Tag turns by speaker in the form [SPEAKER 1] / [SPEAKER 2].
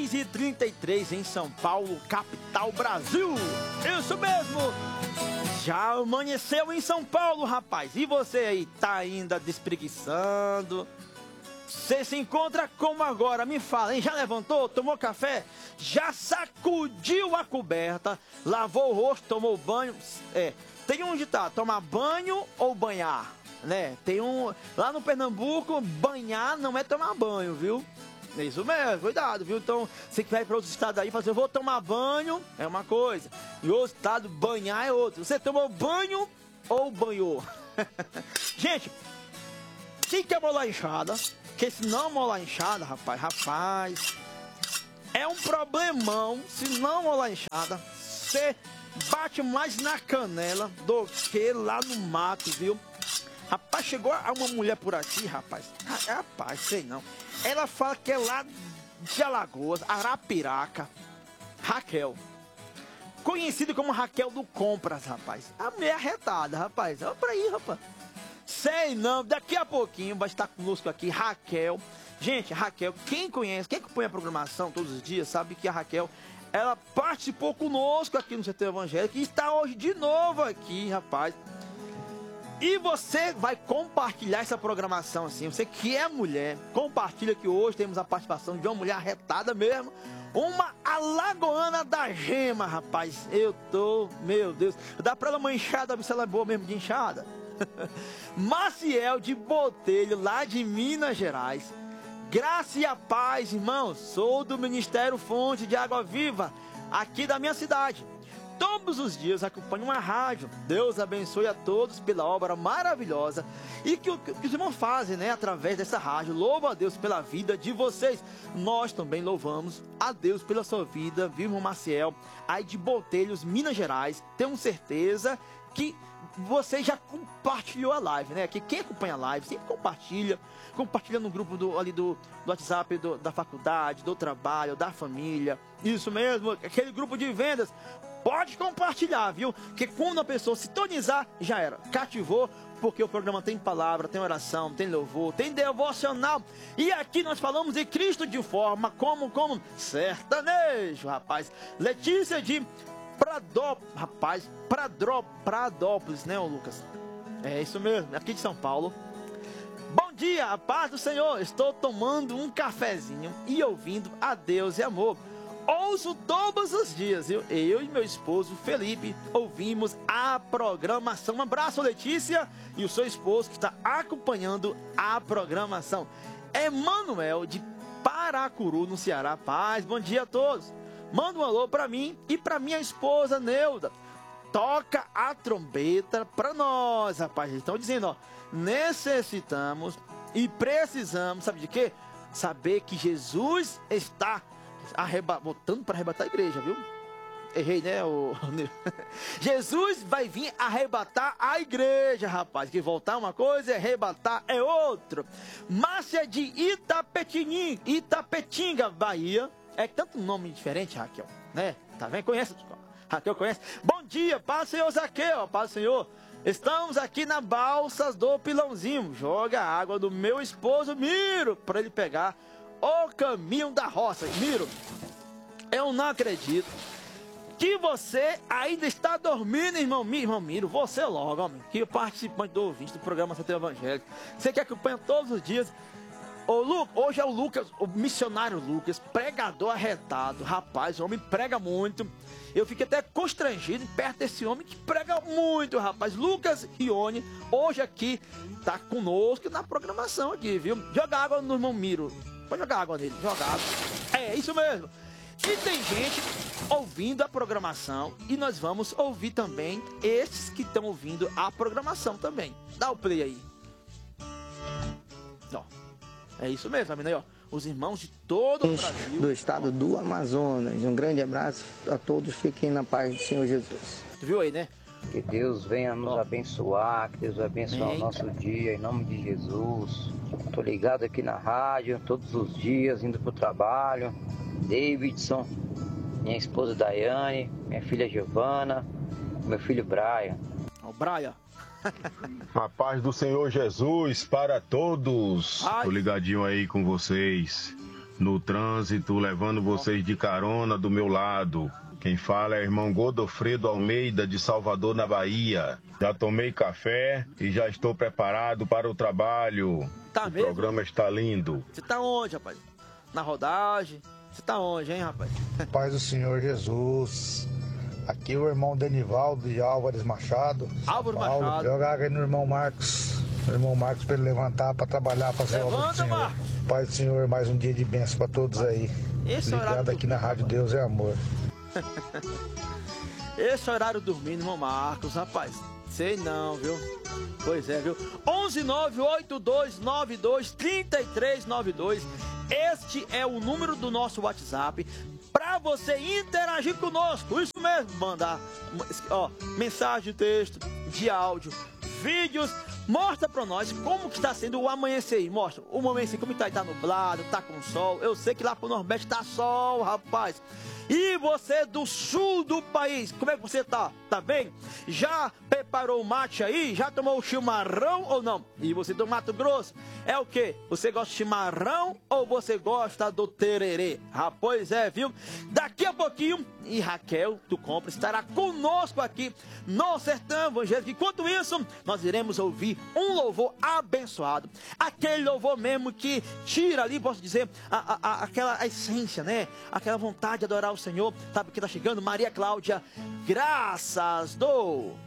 [SPEAKER 1] 6h33 em São Paulo, capital Brasil. Isso mesmo. Já amanheceu em São Paulo, rapaz. E você aí, tá ainda despreguiçando? Você se encontra como agora? Me fala, hein? Já levantou? Tomou café? Já sacudiu a coberta? Lavou o rosto? Tomou banho? Tem um ditado, tomar banho ou banhar, né? Tem um... Lá no Pernambuco, banhar não é tomar banho, viu? É isso mesmo, cuidado, viu? Então, você que vai para outros estados aí, fazer, eu vou tomar banho, é uma coisa. E outro estado, banhar é outro. Você tomou banho ou banhou? Gente, se quer molar inchada, porque se não molar inchada, rapaz, é um problemão. Se não molar inchada, você bate mais na canela do que lá no mato, viu? Rapaz, chegou uma mulher por aqui, rapaz, sei não. Ela fala que é lá de Alagoas, Arapiraca, Raquel. Conhecida como Raquel do Compras, rapaz. A meia arretada, rapaz. Olha pra aí, rapaz. Sei não, daqui a pouquinho vai estar conosco aqui Raquel. Gente, Raquel, quem conhece, quem acompanha a programação todos os dias, sabe que a Raquel, ela participou conosco aqui no CT Evangélico e está hoje de novo aqui, rapaz. E você vai compartilhar essa programação assim, você que é mulher, compartilha que hoje temos a participação de uma mulher arretada mesmo, uma alagoana da gema, rapaz. Meu Deus, dá pra ela uma enxada, se ela é boa mesmo de enxada. Maciel de Botelho, lá de Minas Gerais. Graça e a paz, irmãos. Sou do Ministério Fonte de Água Viva, aqui da minha cidade. Todos os dias acompanho uma rádio. Deus abençoe a todos pela obra maravilhosa e que os irmãos fazem, né, através dessa rádio. Louvo a Deus pela vida de vocês. Nós também louvamos a Deus pela sua vida, viu, irmão Maciel, aí de Botelhos, Minas Gerais. Tenho certeza que você já compartilhou a live, né? Que quem acompanha a live sempre compartilha no grupo do WhatsApp da faculdade, do trabalho, da família. Isso mesmo, aquele grupo de vendas. Pode compartilhar, viu? Que quando a pessoa sintonizar, já era. Cativou, porque o programa tem palavra, tem oração, tem louvor, tem devocional. E aqui nós falamos de Cristo de forma como sertanejo, rapaz. Letícia de Pradópolis, né, Lucas? É isso mesmo, aqui de São Paulo. Bom dia, a paz do Senhor. Estou tomando um cafezinho e ouvindo a Deus e amor. Ouço todos os dias, viu? Eu e meu esposo Felipe ouvimos a programação. Um abraço, Letícia, e o seu esposo que está acompanhando a programação. Emanuel de Paracuru, no Ceará. Paz, bom dia a todos. Manda um alô para mim e para minha esposa Neuda. Toca a trombeta para nós, rapaz. Eles estão dizendo, ó, necessitamos e precisamos, sabe de quê? Saber que Jesus está voltando para arrebatar a igreja, viu? Errei, né? Jesus vai vir arrebatar a igreja, rapaz. Que voltar é uma coisa e arrebatar é outra. Márcia de Itapetinga, Bahia. É tanto nome diferente, Raquel, né? Tá vendo? Conhece? Raquel conhece. Bom dia, paz do Senhor Zaqueu, paz do Senhor. Estamos aqui na Balsas do Pilãozinho. Joga a água do meu esposo Miro para ele pegar o caminho da roça. Miro, eu não acredito que você ainda está dormindo, irmão Miro. Você logo, homem, que participante do ouvinte do programa CT Evangélico. Você que acompanha todos os dias. Hoje é o Lucas, o missionário Lucas, pregador arretado. Rapaz, o homem prega muito. Eu fiquei até constrangido perto desse homem que prega muito, rapaz. Lucas Ione, hoje aqui, tá conosco na programação aqui, viu? Joga água no irmão Miro. Pode jogar água nele, joga água. É isso mesmo. E tem gente ouvindo a programação e nós vamos ouvir também esses que estão ouvindo a programação também. Dá o play aí. Ó. É isso mesmo, amigo aí, ó. Os irmãos de todo o Brasil.
[SPEAKER 2] Do estado do Amazonas. Um grande abraço a todos. Fiquem na paz do Senhor Jesus.
[SPEAKER 1] Tu viu aí, né?
[SPEAKER 3] Que Deus venha nos abençoar, que Deus abençoe o nosso dia, em nome de Jesus. Tô ligado aqui na rádio, todos os dias, indo pro trabalho. Davidson, minha esposa Daiane, minha filha Giovana, meu filho Brian.
[SPEAKER 1] Ó, Brian.
[SPEAKER 4] A paz do Senhor Jesus para todos. Tô ligadinho aí com vocês. no trânsito, levando vocês de carona do meu lado. Quem fala é o irmão Godofredo Almeida, de Salvador, na Bahia. Já tomei café e já estou preparado para o trabalho.
[SPEAKER 1] Tá mesmo?
[SPEAKER 4] O programa está lindo.
[SPEAKER 1] Você tá onde, rapaz? Na rodagem? Você tá onde, hein, rapaz?
[SPEAKER 5] Paz do Senhor Jesus. Aqui o irmão Denivaldo de Álvares Machado.
[SPEAKER 1] Álvares Machado.
[SPEAKER 5] Jogar aqui no irmão Marcos. O irmão Marcos para ele levantar, para trabalhar, fazer a obra do Senhor.
[SPEAKER 1] Marcos.
[SPEAKER 5] Pai do Senhor, mais um dia de bênção para todos aí. Ligado aqui na Rádio Deus é Amor.
[SPEAKER 1] Esse horário dormindo, irmão Marcos, rapaz. Sei não, viu? Pois é, viu? 11982923392. Este é o número do nosso WhatsApp para você interagir conosco. Isso mesmo, mandar mensagem de texto, de áudio, vídeos. Mostra pra nós como que está sendo o amanhecer aí. Mostra o amanhecer, como tá nublado, tá com sol. Eu sei que lá pro Nordeste tá sol, rapaz. E você do sul do país, como é que você tá? Tá bem? Já preparou o mate aí? Já tomou o chimarrão ou não? E você do Mato Grosso, é o quê? Você gosta de chimarrão ou você gosta do tererê? Pois é, viu? Daqui a pouquinho, e Raquel do Compra estará conosco aqui no Sertão Evangélico. Enquanto isso, nós iremos ouvir um louvor abençoado. Aquele louvor mesmo que tira ali, posso dizer, aquela essência, né? Aquela vontade de adorar o Senhor. Sabe o que está chegando? Maria Cláudia, graças dou.